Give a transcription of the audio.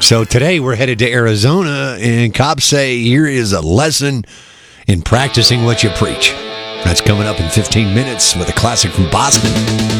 So today we're headed to Arizona, and cops say here is a lesson in practicing what you preach. That's coming up in 15 minutes with a classic from Boston.